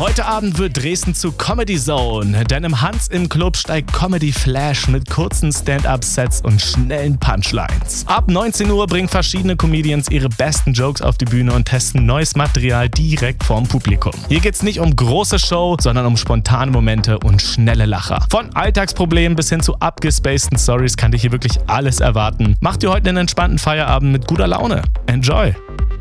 Heute Abend wird Dresden zu Comedy Zone, denn im Hans im Club steigt Comedy Flash mit kurzen Stand-Up-Sets und schnellen Punchlines. Ab 19 Uhr bringen verschiedene Comedians ihre besten Jokes auf die Bühne und testen neues Material direkt vorm Publikum. Hier geht's nicht um große Show, sondern um spontane Momente und schnelle Lacher. Von Alltagsproblemen bis hin zu abgespaceden Stories kann dich hier wirklich alles erwarten. Mach dir heute einen entspannten Feierabend mit guter Laune. Enjoy!